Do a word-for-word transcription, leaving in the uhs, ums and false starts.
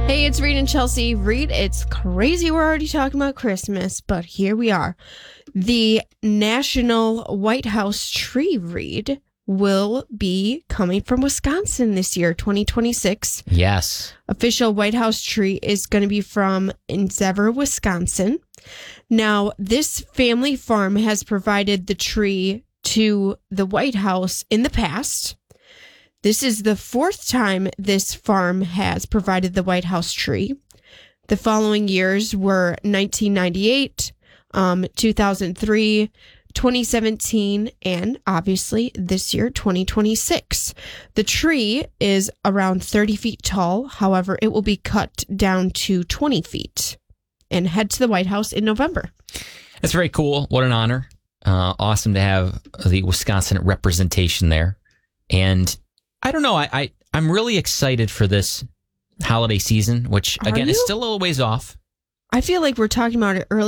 Hey, it's Reed and Chelsea. Reed, it's crazy we're already talking about Christmas, but here we are. The National White House Tree Reed will be coming from Wisconsin this year, twenty twenty-six. Yes. Official White House tree is going to be from Endeavor, Wisconsin. Now, this family farm has provided the tree to the White House in the past. This is the fourth time this farm has provided the White House tree. The following years were nineteen ninety-eight, um, two thousand three, twenty seventeen, and obviously this year, twenty twenty-six. The tree is around thirty feet tall. However, it will be cut down to twenty feet and head to the White House in November. That's very cool. What an honor. Uh, awesome to have the Wisconsin representation there. And I don't know, I, I, I'm really excited for this holiday season, which, Are again, you? is still a little ways off. I feel like we're talking about it earlier